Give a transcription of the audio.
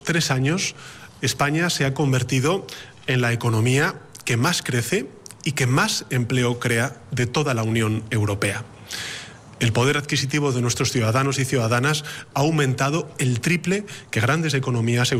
3 años, España se ha convertido en la economía que más crece y que más empleo crea de toda la Unión Europea. El poder adquisitivo de nuestros ciudadanos y ciudadanas ha aumentado el triple que grandes economías europeas.